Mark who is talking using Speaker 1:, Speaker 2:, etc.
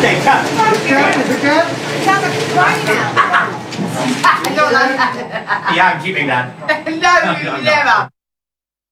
Speaker 1: เก่งค่ะ
Speaker 2: Sounds like a crying out. I don't like that.
Speaker 1: Yeah, I'm keeping that.
Speaker 2: No, never.